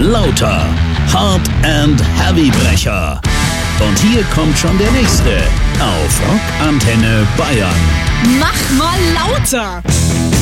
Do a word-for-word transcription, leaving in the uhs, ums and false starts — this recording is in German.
lauter. Hard and Heavy Brecher. Und hier kommt schon der nächste auf Rockantenne Bayern. Mach mal lauter!